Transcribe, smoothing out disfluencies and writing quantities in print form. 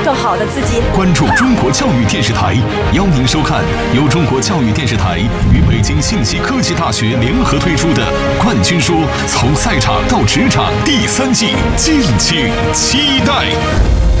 更好的自己。 关注中国教育电视台，邀您收看由中国教育电视台与北京信息科技大学联合推出的《冠军说：从赛场到职场》第3季，敬请期待。